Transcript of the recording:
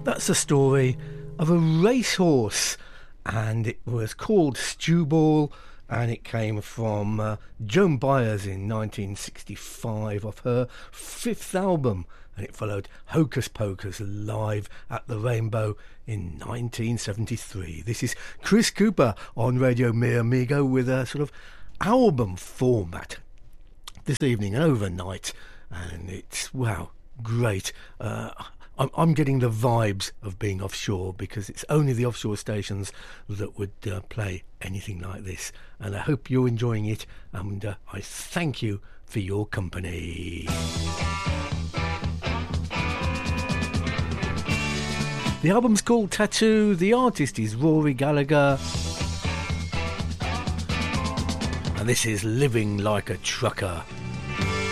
That's the story of a racehorse, and it was called Stew Ball, and it came from Joan Baez in 1965 off her 5th album, and it followed Hocus Pocus live at the Rainbow in 1973. This is Chris Cooper on Radio Mi Amigo with a sort of album format this evening and overnight, and it's, wow, great. I'm getting the vibes of being offshore, because it's only the offshore stations that would play anything like this, and I hope you're enjoying it, and I thank you for your company. The album's called Tattoo, the artist is Rory Gallagher, and this is Living Like a Trucker.